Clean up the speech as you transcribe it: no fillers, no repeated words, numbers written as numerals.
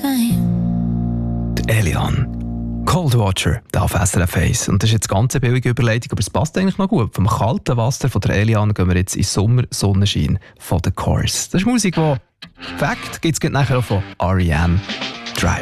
time. Die Eliane. Cold Water, da auf SRF 1. Und das ist jetzt eine ganz billige Überleitung, aber es passt eigentlich noch gut. Vom kalten Wasser von der Eliane gehen wir jetzt in Sommer-Sonnenschein von The Course. Das ist Musik, die Fact gibt es nachher auch von R.E.M.